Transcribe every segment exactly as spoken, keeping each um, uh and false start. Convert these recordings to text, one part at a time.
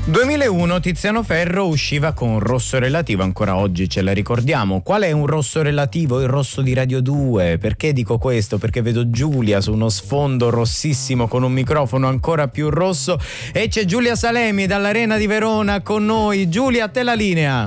duemilauno Tiziano Ferro usciva con un rosso relativo, ancora oggi ce la ricordiamo. Qual è un rosso relativo? Il rosso di Radio due. Perché dico questo? Perché vedo Giulia su uno sfondo rossissimo con un microfono ancora più rosso e c'è Giulia Salemi dall'Arena di Verona con noi. Giulia, a te la linea.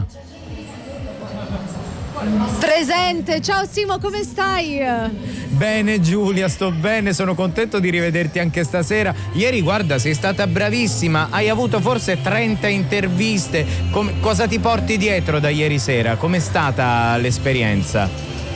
Presente, ciao Simo, come stai? Bene Giulia, sto bene, sono contento di rivederti anche stasera. Ieri, guarda, sei stata bravissima, hai avuto forse trenta interviste. Com- cosa ti porti dietro da ieri sera? Com'è stata l'esperienza?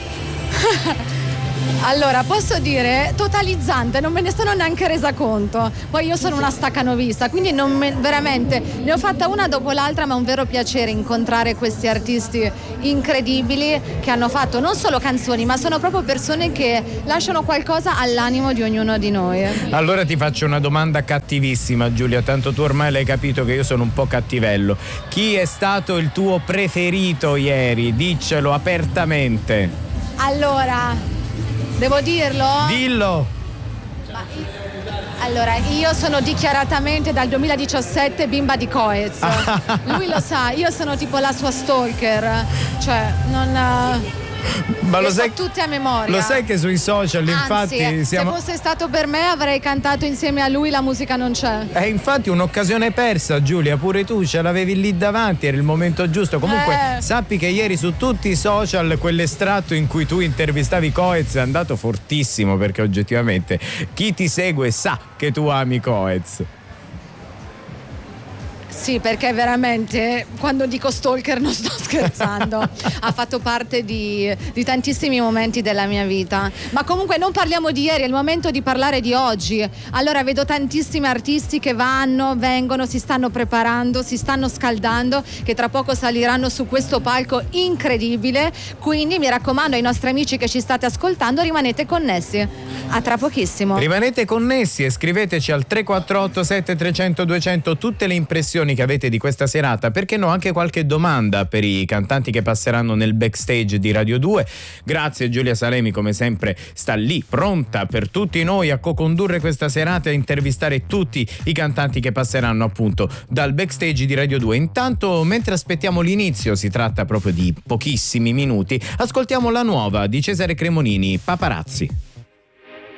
Allora, posso dire totalizzante, non me ne sono neanche resa conto. Poi io sono una staccanovista, quindi non me, veramente ne ho fatta una dopo l'altra, ma è un vero piacere incontrare questi artisti incredibili che hanno fatto non solo canzoni, ma sono proprio persone che lasciano qualcosa all'animo di ognuno di noi. Allora ti faccio una domanda cattivissima, Giulia, tanto tu ormai l'hai capito che io sono un po' cattivello. Chi è stato il tuo preferito ieri? Diccelo apertamente. Allora, devo dirlo? Dillo! Ma io, allora, io sono dichiaratamente dal duemiladiciassette bimba di Coez. Lui lo sa, io sono tipo la sua stalker. Cioè, non... Ma lo so sai, tutte a memoria. Lo sai che sui social, Anzi, infatti, siamo... se fosse stato per me avrei cantato insieme a lui La musica non c'è. È infatti un'occasione persa, Giulia, pure tu ce l'avevi lì davanti, era il momento giusto. Comunque eh. sappi che ieri su tutti i social quell'estratto in cui tu intervistavi Coez è andato fortissimo, perché oggettivamente chi ti segue sa che tu ami Coez. Sì, perché veramente quando dico stalker non sto scherzando. Ha fatto parte di, di tantissimi momenti della mia vita. Ma comunque non parliamo di ieri, è il momento di parlare di oggi. Allora vedo tantissimi artisti che vanno, vengono, si stanno preparando, si stanno scaldando, che tra poco saliranno su questo palco incredibile. Quindi mi raccomando ai nostri amici che ci state ascoltando, rimanete connessi. A tra pochissimo. Rimanete connessi e scriveteci al tre quattro otto sette trecento duecento tutte le impressioni che avete di questa serata, perché no anche qualche domanda per i cantanti che passeranno nel backstage di Radio due. Grazie, Giulia Salemi come sempre sta lì pronta per tutti noi a co-condurre questa serata e a intervistare tutti i cantanti che passeranno appunto dal backstage di Radio due. Intanto, mentre aspettiamo l'inizio, si tratta proprio di pochissimi minuti, ascoltiamo la nuova di Cesare Cremonini, Paparazzi.